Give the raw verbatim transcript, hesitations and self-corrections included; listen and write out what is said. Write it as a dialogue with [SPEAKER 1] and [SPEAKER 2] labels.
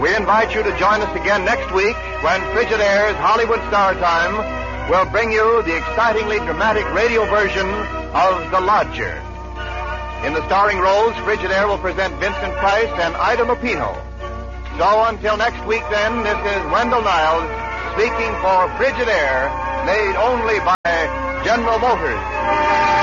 [SPEAKER 1] We invite you to join us again next week when Frigidaire's Hollywood Star Time will bring you the excitingly dramatic radio version of The Lodger. In the starring roles, Frigidaire will present Vincent Price and Ida Lupino. So until next week then, this is Wendell Niles speaking for Frigidaire, made only by General Motors.